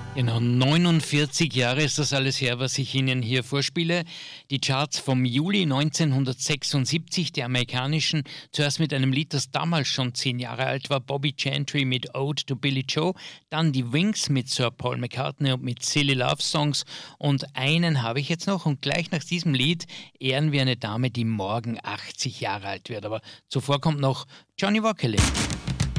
Genau, 49 Jahre ist das alles her, was ich Ihnen hier vorspiele. Die Charts vom Juli 1976, die amerikanischen, zuerst mit einem Lied, das damals schon 10 Jahre alt war, Bobby Gentry mit Ode to Billie Joe, dann die Wings mit Sir Paul McCartney und mit Silly Love Songs und einen habe ich jetzt noch und gleich nach diesem Lied ehren wir eine Dame, die morgen 80 Jahre alt wird. Aber zuvor kommt noch Johnny Walker.